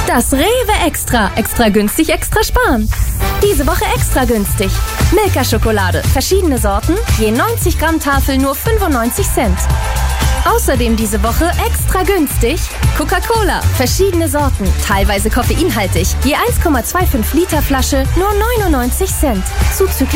Das Rewe Extra. Extra günstig, extra sparen. Diese Woche extra günstig. Milka-Schokolade, verschiedene Sorten, je 90 Gramm Tafel nur 95 Cent. Außerdem diese Woche extra günstig Coca-Cola, verschiedene Sorten, teilweise koffeinhaltig, je 1,25 Liter Flasche nur 99 Cent. Zuzüglich